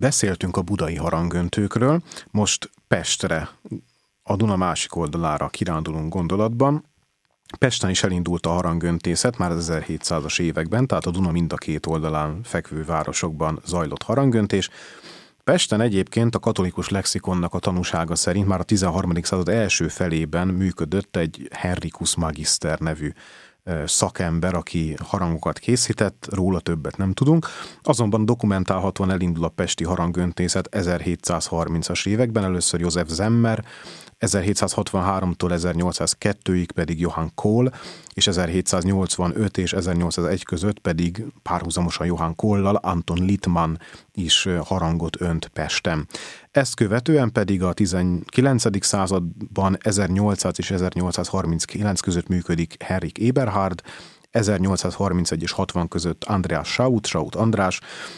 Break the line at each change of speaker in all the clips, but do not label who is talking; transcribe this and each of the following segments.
Beszéltünk a budai harangöntőkről, most Pestre, a Duna másik oldalára kirándulunk gondolatban. Pesten is elindult a harangöntészet már az 1700-as években, tehát a Duna mind a két oldalán fekvő városokban zajlott harangöntés. Pesten egyébként a katolikus lexikonnak a tanúsága szerint már a 13. század első felében működött egy Henricus Magister nevű szakember, aki harangokat készített, róla többet nem tudunk, azonban dokumentálhatóan elindul a pesti harangöntészet 1730-as években, először József Zemmer, 1763-tól 1802-ig pedig Johann Kohl, és 1785 és 1801 között pedig párhuzamosan Johann Kohllal Anton Littmann is harangot önt Pesten. Ezt követően pedig a 19. században 1800 és 1839 között működik Henrik Eberhard, 1831 és 60 között Andreas Schaut András,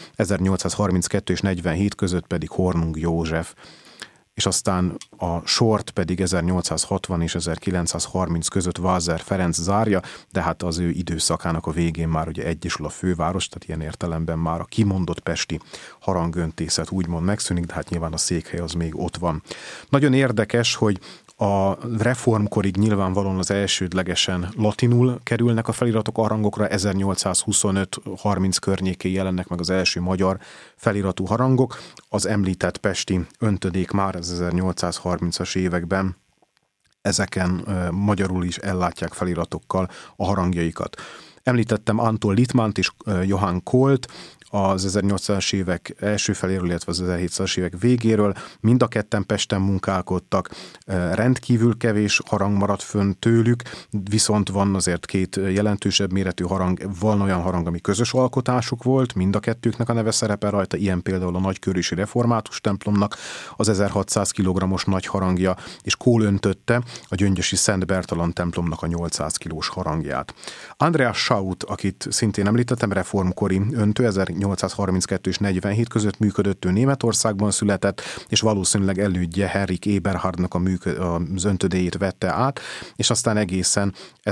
1832 és 47 között pedig Hornung József, és aztán a sort pedig 1860 és 1930 között Walser Ferenc zárja, de hát az ő időszakának a végén már ugye egyesül a főváros, tehát ilyen értelemben már a kimondott pesti harangöntészet úgymond megszűnik, de hát nyilván a székhely az még ott van. Nagyon érdekes, hogy a reformkorig nyilvánvalóan az elsődlegesen latinul kerülnek a feliratok a harangokra, 1825-30 környékén jelennek meg az első magyar feliratú harangok. Az említett pesti öntödék már az 1830-as években ezeken magyarul is ellátják feliratokkal a harangjaikat. Említettem Anton Littmannt és Johann Kohlt, az 1800-as évek első feléről, illetve az 1700-as évek végéről. Mind a ketten Pesten munkálkodtak, rendkívül kevés harang maradt fönn tőlük, viszont van azért két jelentősebb méretű harang, van olyan harang, ami közös alkotásuk volt, mind a kettőknek a neve szerepel rajta, ilyen például a nagykőrösi református templomnak az 1600 kg-os nagy harangja, és Kohl öntötte a gyöngyösi Szent Bertalan templomnak a 800 kilós harangját. Andreas Schaut, akit szintén említettem, reformkori öntő, 1832 és 47 között működött, ő Németországban született, és valószínűleg elődje Henrik Eberhardnak az öntödéjét vette át, és aztán egészen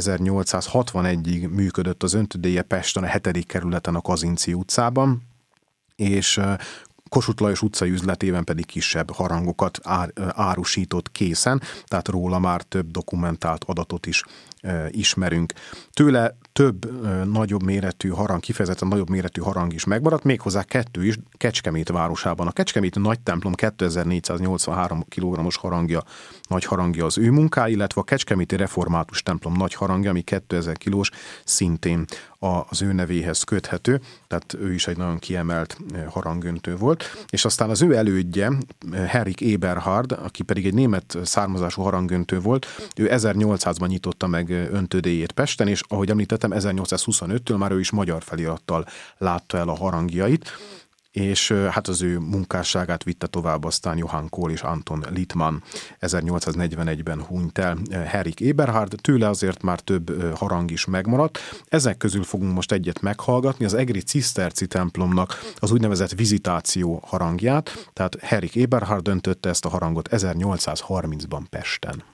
1861-ig működött az öntödéje Pesten, a 7. kerületen, a Kazinczy utcában, és Kossuth Lajos utcai üzletében pedig kisebb harangokat árusított készen, tehát róla már több dokumentált adatot is ismerünk. Tőle több nagyobb méretű harang, kifejezetten nagyobb méretű harang is megmaradt, méghozzá 2 is Kecskemét városában. A kecskeméti nagy templom 2483 kg-os harangja, nagy harangja az ő munká, illetve a kecskeméti református templom nagy harangja, ami 2000 kilós, szintén az ő nevéhez köthető, tehát ő is egy nagyon kiemelt harangöntő volt, és aztán az ő elődje, Henrik Eberhard, aki pedig egy német származású harangöntő volt, ő 1800-ban nyitotta meg öntődéjét Pesten, és ahogy említettem, 1825-től már ő is magyar felirattal látta el a harangjait, és hát az ő munkásságát vitte tovább aztán Johann Kohl és Anton Littmann. 1841-ben hunyt el Henrik Eberhard, tőle azért már több harang is megmaradt. Ezek közül fogunk most egyet meghallgatni, az egri ciszterci templomnak az úgynevezett vizitáció harangját, tehát Henrik Eberhard döntötte ezt a harangot 1830-ban Pesten.